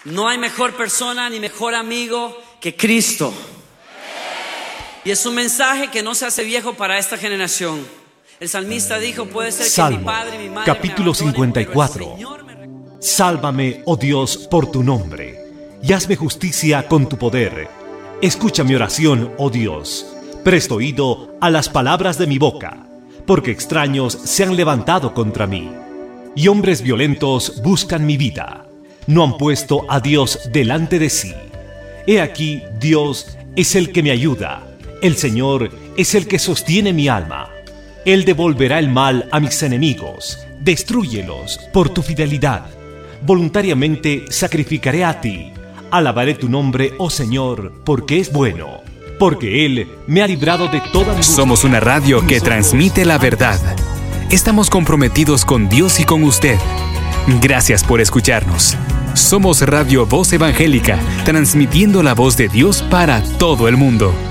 No hay mejor persona ni mejor amigo que Cristo. Y es un mensaje que no se hace viejo para esta generación. El salmista dijo, puede ser que Salmo, mi padre y mi madre capítulo me abandonen, 54. pero el Señor me reconoce. Sálvame, oh Dios, por tu nombre, y hazme justicia con tu poder. Escucha mi oración, oh Dios. Presto oído a las palabras de mi boca, porque extraños se han levantado contra mí, y hombres violentos buscan mi vida. No han puesto a Dios delante de sí. He aquí, Dios es el que me ayuda. El Señor es el que sostiene mi alma. Él devolverá el mal a mis enemigos. Destrúyelos por tu fidelidad. Voluntariamente sacrificaré a ti. Alabaré tu nombre, oh Señor, porque es bueno. Porque Él me ha librado de toda angustia. Somos una radio que transmite la verdad. Estamos comprometidos con Dios y con usted. Gracias por escucharnos. Somos Radio Voz Evangélica, transmitiendo la voz de Dios para todo el mundo.